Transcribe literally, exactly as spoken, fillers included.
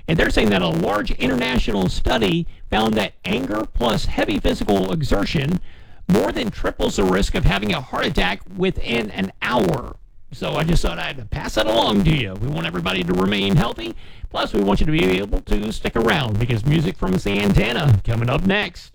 And they're saying that a large international study found that anger plus heavy physical exertion more than triples the risk of having a heart attack within an hour. So I just thought I'd pass that along to you. We want everybody to remain healthy. Plus, we want you to be able to stick around because music from Santana coming up next.